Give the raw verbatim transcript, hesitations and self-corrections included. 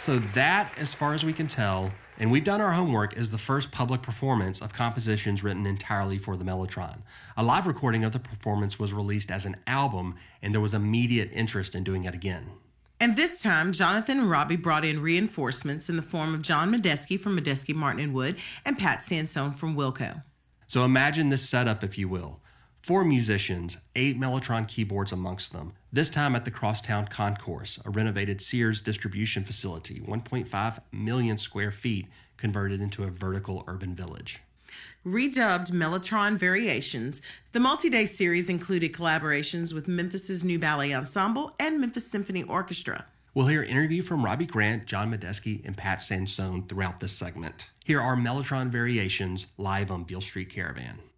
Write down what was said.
So that, as far as we can tell, and we've done our homework, is the first public performance of compositions written entirely for the Mellotron. A live recording of the performance was released as an album, and there was immediate interest in doing it again. And this time, Jonathan and Robbie brought in reinforcements in the form of John Medeski from Medeski, Martin and Wood, and Pat Sansone from Wilco. So imagine this setup, if you will. Four musicians, eight Mellotron keyboards amongst them, this time at the Crosstown Concourse, a renovated Sears distribution facility, one point five million square feet, converted into a vertical urban village. Redubbed Mellotron Variations, the multi-day series included collaborations with Memphis's New Ballet Ensemble and Memphis Symphony Orchestra. We'll hear an interview from Robbie Grant, John Medeski, and Pat Sansone throughout this segment. Here are Mellotron Variations live on Beale Street Caravan.